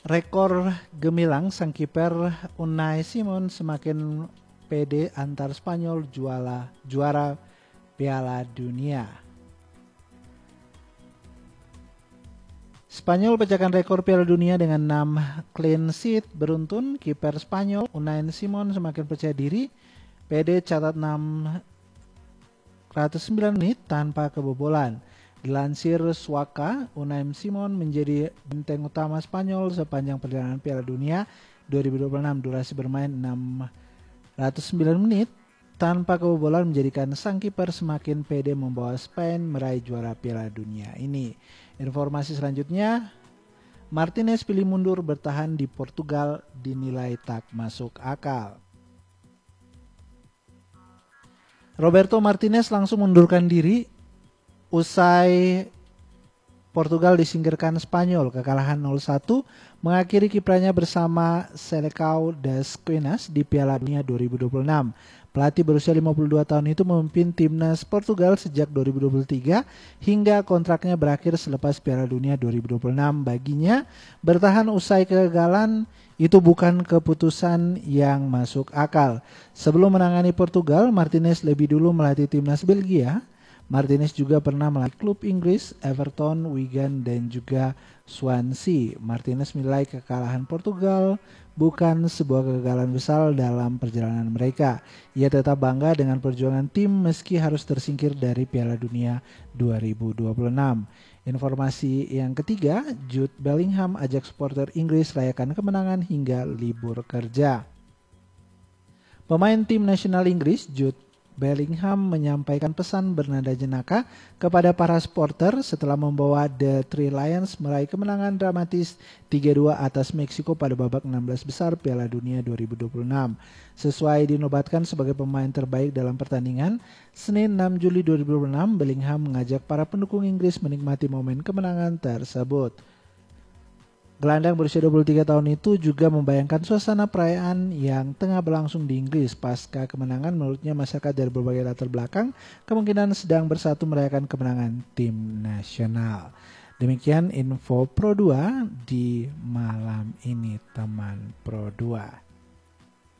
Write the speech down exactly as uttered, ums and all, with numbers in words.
Rekor gemilang sang kiper Unai Simon semakin pede antar Spanyol juara, juara Piala Dunia. Spanyol pecahkan rekor Piala Dunia dengan enam clean sheet beruntun. Kiper Spanyol Unai Simon semakin percaya diri, pede catat enam ratus sembilan menit tanpa kebobolan. Dilansir Suaka, Unai Simon menjadi benteng utama Spanyol sepanjang perjalanan Piala Dunia dua ribu dua puluh enam. Durasi bermain enam ratus sembilan menit tanpa kebobolan menjadikan sang kiper semakin pede membawa Spain meraih juara Piala Dunia ini. Informasi selanjutnya, Martinez pilih mundur bertahan di Portugal dinilai tak masuk akal. Roberto Martinez langsung mundurkan diri usai Portugal disingkirkan Spanyol. Kekalahan nol satu mengakhiri kiprahnya bersama Selecao das Quinas di Piala Dunia dua ribu dua puluh enam. Pelatih berusia lima puluh dua tahun itu memimpin timnas Portugal sejak dua ribu dua puluh tiga hingga kontraknya berakhir selepas Piala Dunia dua ribu dua puluh enam. Baginya, bertahan usai kegagalan itu bukan keputusan yang masuk akal. Sebelum menangani Portugal, Martinez lebih dulu melatih timnas Belgia. Martinez juga pernah melatih klub Inggris, Everton, Wigan, dan juga Swansea. Martinez menilai kekalahan Portugal bukan sebuah kegagalan besar dalam perjalanan mereka. Ia tetap bangga dengan perjuangan tim meski harus tersingkir dari Piala Dunia dua ribu dua puluh enam. Informasi yang ketiga, Jude Bellingham ajak supporter Inggris rayakan kemenangan hingga libur kerja. Pemain tim nasional Inggris, Jude Bellingham menyampaikan pesan bernada jenaka kepada para supporter setelah membawa The Three Lions meraih kemenangan dramatis tiga dua atas Meksiko pada babak enam belas besar Piala Dunia dua ribu dua puluh enam. Sesuai dinobatkan sebagai pemain terbaik dalam pertandingan, Senin enam Juli dua ribu dua puluh enam, Bellingham mengajak para pendukung Inggris menikmati momen kemenangan tersebut. Gelandang berusia dua puluh tiga tahun itu juga membayangkan suasana perayaan yang tengah berlangsung di Inggris. Pasca kemenangan, menurutnya masyarakat dari berbagai latar belakang kemungkinan sedang bersatu merayakan kemenangan tim nasional. Demikian info Pro dua di malam ini, teman Pro dua.